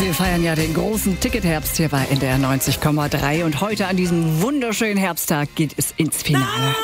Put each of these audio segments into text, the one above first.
Wir feiern ja den großen Ticketherbst hier bei NDR 90,3 und heute an diesem wunderschönen Herbsttag geht es ins Finale.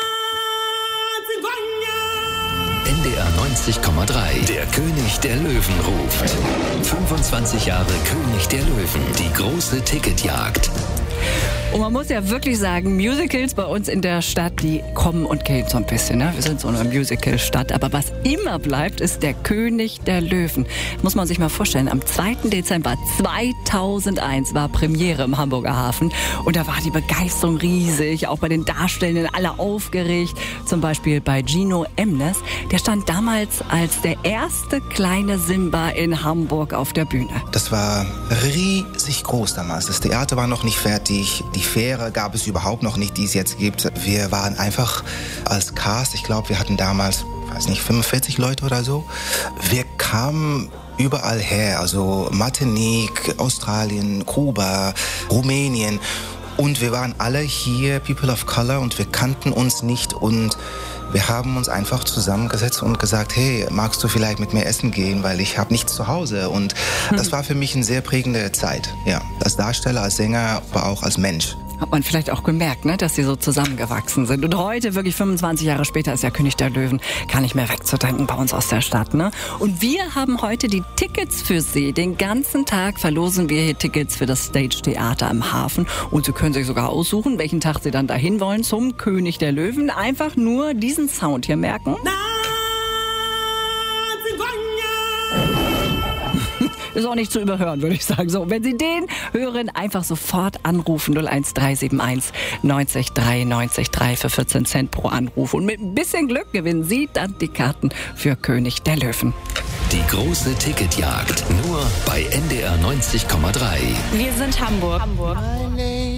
NDR 90,3, der König der Löwen ruft. 25 Jahre König der Löwen, die große Ticketjagd. Und man muss ja wirklich sagen, Musicals bei uns in der Stadt, die kommen und gehen so ein bisschen. Ne? Wir sind so eine Musical-Stadt. Aber was immer bleibt, ist der König der Löwen. Muss man sich mal vorstellen. Am 2. Dezember 2001 war Premiere im Hamburger Hafen. Und da war die Begeisterung riesig. Auch bei den Darstellenden alle aufgeregt. Zum Beispiel bei Gino Emnes. Der stand damals als der erste kleine Simba in Hamburg auf der Bühne. Das war riesig groß damals. Das Theater war noch nicht fertig. Die Fähre gab es überhaupt noch nicht, die es jetzt gibt. Wir waren einfach als Cast, ich glaube, wir hatten damals, 45 Leute oder so. Wir kamen überall her, also Martinique, Australien, Kuba, Rumänien. Und wir waren alle hier, People of Color, und wir kannten uns nicht. Und wir haben uns einfach zusammengesetzt und gesagt, hey, magst du vielleicht mit mir essen gehen, weil ich habe nichts zu Hause. Und das war für mich eine sehr prägende Zeit. Ja, als Darsteller, als Sänger, aber auch als Mensch. Hat man vielleicht auch gemerkt, ne, dass sie so zusammengewachsen sind. Und heute, wirklich 25 Jahre später, ist ja König der Löwen gar nicht mehr wegzudenken bei uns aus der Stadt. Ne? Und wir haben heute die Tickets für Sie. Den ganzen Tag verlosen wir hier Tickets für das Stage Theater im Hafen. Und Sie können sich sogar aussuchen, welchen Tag Sie dann dahin wollen zum König der Löwen. Einfach nur diesen Sound hier merken. Ist auch nicht zu überhören, würde ich sagen. So, wenn Sie den hören, einfach sofort anrufen. 01371 90 3 90 3 für 14 Cent pro Anruf. Und mit ein bisschen Glück gewinnen Sie dann die Karten für König der Löwen. Die große Ticketjagd, nur bei NDR 90,3. Wir sind Hamburg.